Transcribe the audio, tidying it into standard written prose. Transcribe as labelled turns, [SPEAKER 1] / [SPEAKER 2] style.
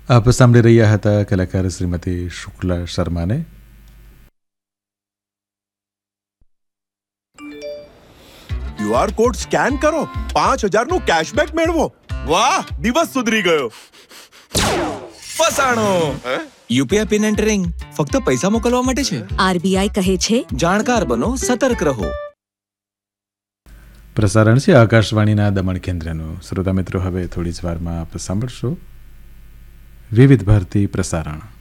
[SPEAKER 1] આપ સાંભળી રહ્યા હતા કલાકાર શ્રીમતી શુક્લા શર્માને.
[SPEAKER 2] QR કોડ સ્કેન કરો, 5,000 નું કેશબેક મેળવો. વાહ, દિવસ સુધરી ગયો.
[SPEAKER 3] ફસાણો. યુપીઆઈ પિન એન્ટરિંગ ફક્ત પૈસા મોકલવા માટે છે.
[SPEAKER 4] આરબીઆઈ કહે છે,
[SPEAKER 3] જાણકાર બનો, સતર્ક રહો.
[SPEAKER 1] પ્રસારણ છે આકાશવાણીના દમણ કેન્દ્રનું. શ્રોતા મિત્રો, હવે થોડી જ વારમાં આપ સાંભળશો વિવિધ ભારતી પ્રસારણ.